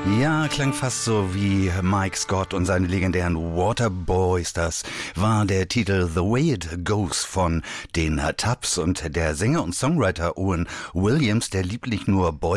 Ja, klang fast so wie Mike Scott und seine legendären Waterboys. Das war der Titel The Way It Goes von den Tubbs, und der Sänger und Songwriter Owen Williams, der liebt nicht nur Boy